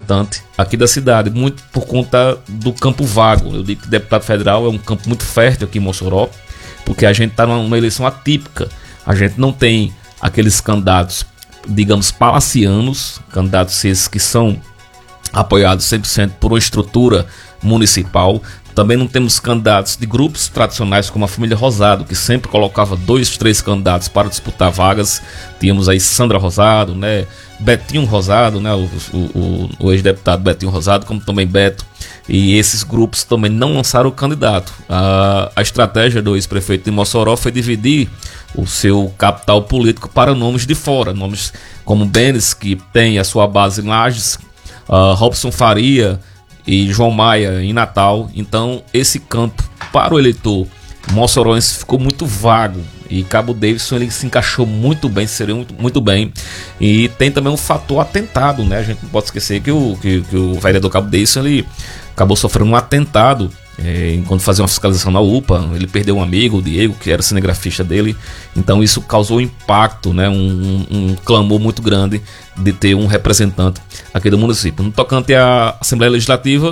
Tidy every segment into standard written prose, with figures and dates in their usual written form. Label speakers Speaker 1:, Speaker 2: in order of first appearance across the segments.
Speaker 1: representante aqui da cidade, muito por conta do campo vago. Eu digo que deputado federal é um campo muito fértil aqui em Mossoró, porque a gente está numa eleição atípica. A gente não tem aqueles candidatos, digamos, palacianos, candidatos esses que são apoiados 100% por uma estrutura municipal. Também não temos candidatos de grupos tradicionais como a família Rosado, que sempre colocava 2, 3 candidatos para disputar vagas. Tínhamos aí Sandra Rosado, né? Betinho Rosado, né? O ex-deputado Betinho Rosado, como também Beto. E esses grupos também não lançaram o candidato. A estratégia do ex-prefeito de Mossoró foi dividir o seu capital político para nomes de fora. Nomes como Benes, que tem a sua base em Lages, Robson Faria e João Maia em Natal. Então esse campo para o eleitor mossoroense ficou muito vago, e Cabo Davidson ele se encaixou muito bem, seria muito bem. E tem também um fator atentado, né? A gente não pode esquecer que o vereador Cabo Davidson ele acabou sofrendo um atentado enquanto fazia uma fiscalização na UPA. Ele perdeu um amigo, o Diego, que era cinegrafista dele. Então isso causou impacto, né? Um clamor muito grande de ter um representante aqui do município. No tocante à Assembleia Legislativa,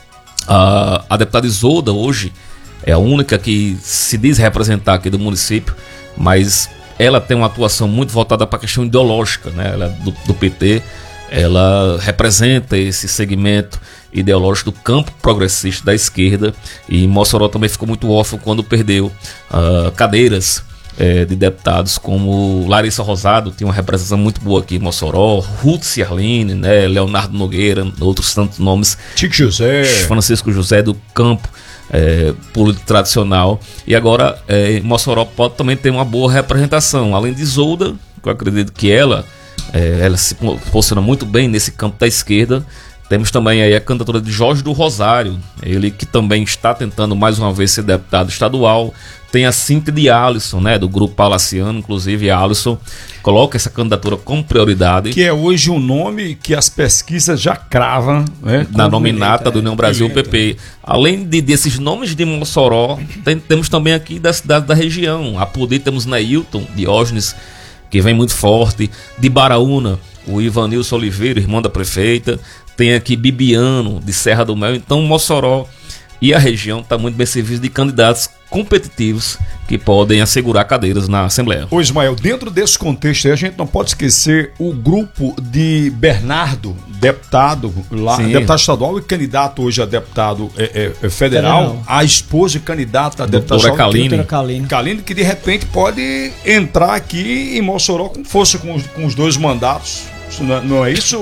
Speaker 1: a deputada Isolda hoje é a única que se diz representar aqui do município, mas ela tem uma atuação muito voltada para a questão ideológica, né? Ela é do PT, ela representa esse segmento ideológico do campo progressista da esquerda, e Mossoró também ficou muito órfão quando perdeu cadeiras de deputados como Larissa Rosado, tinha uma representação muito boa aqui em Mossoró, Ruth Ciarline, né? Leonardo Nogueira, outros tantos nomes,
Speaker 2: Chico José,
Speaker 1: Francisco José do campo político tradicional. E agora Mossoró pode também ter uma boa representação, além de Isolda, que eu acredito que ela se posiciona muito bem nesse campo da esquerda. Temos também aí a candidatura de Jorge do Rosário, ele que também está tentando mais uma vez ser deputado estadual. Tem a Cíntia de Alisson, né, do grupo Palaciano, inclusive a Alisson coloca essa candidatura como prioridade. Que
Speaker 2: é hoje um nome que as pesquisas já cravam, né,
Speaker 1: na nominata do União Brasil PP. Além desses nomes de Mossoró, temos também aqui da cidade da região. A poder temos Neilton Diógenes, que vem muito forte. De Baraúna, o Ivanilson Oliveira, irmão da prefeita. Tem aqui Bibiano, de Serra do Mel. Então Mossoró e a região está muito bem servido de candidatos competitivos que podem assegurar cadeiras na Assembleia.
Speaker 2: Ô Ismael, dentro desse contexto aí, a gente não pode esquecer o grupo de Bernardo, deputado lá, deputado estadual e candidato hoje a deputado federal, a esposa candidata a deputada estadual, Kaline, que de repente pode entrar aqui em Mossoró com força com os 2 mandatos. Não é isso,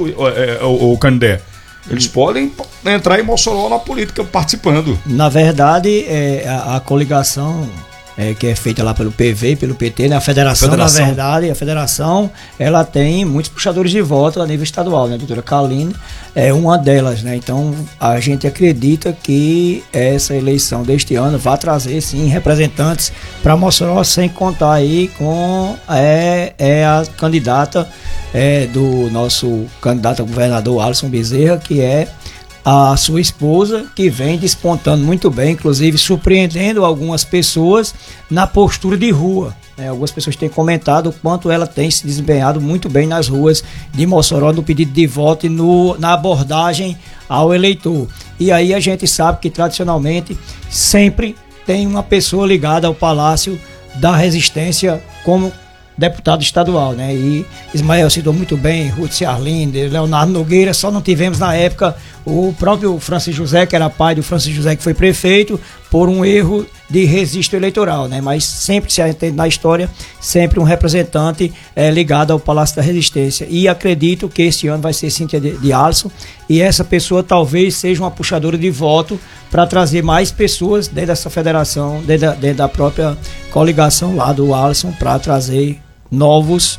Speaker 2: o Candé? Eles podem entrar em Mossoró na política participando.
Speaker 3: Na verdade, a coligação que é feita lá pelo PV e pelo PT, né? A federação, na verdade, a federação, ela tem muitos puxadores de voto a nível estadual, né? A doutora Kaline é uma delas, né? Então, a gente acredita que essa eleição deste ano vai trazer, sim, representantes para Mossoró, sem contar aí com a candidata do nosso candidato a governador Alisson Bezerra, que é a sua esposa, que vem despontando muito bem, inclusive surpreendendo algumas pessoas na postura de rua. Algumas pessoas têm comentado o quanto ela tem se desempenhado muito bem nas ruas de Mossoró no pedido de voto e na abordagem ao eleitor. E aí a gente sabe que tradicionalmente sempre tem uma pessoa ligada ao Palácio da Resistência como deputado estadual, né? E Ismael citou muito bem Ruth Ciarline, Leonardo Nogueira. Só não tivemos na época o próprio Francisco José, que era pai do Francisco José, que foi prefeito, por um erro de registro eleitoral, né? Mas sempre se atende na história, sempre um representante ligado ao Palácio da Resistência. E acredito que este ano vai ser Cíntia de Alisson, e essa pessoa talvez seja uma puxadora de voto para trazer mais pessoas dentro dessa federação, dentro da própria coligação lá do Alisson, para trazer novos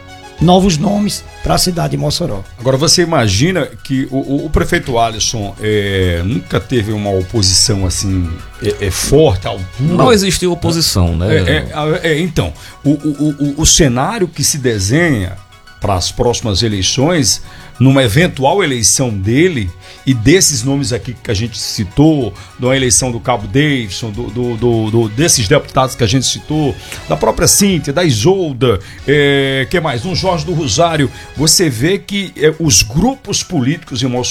Speaker 3: nomes para a cidade de Mossoró.
Speaker 2: Agora, você imagina que o prefeito Alisson nunca teve uma oposição assim forte, à altura?
Speaker 1: Não existiu oposição, né?
Speaker 2: Então, o cenário que se desenha para as próximas eleições, numa eventual eleição dele e desses nomes aqui que a gente citou, da eleição do Cabo Davidson, desses deputados que a gente citou, da própria Cíntia, da Isolda, que mais? Um Jorge do Rosário, você vê que os grupos políticos em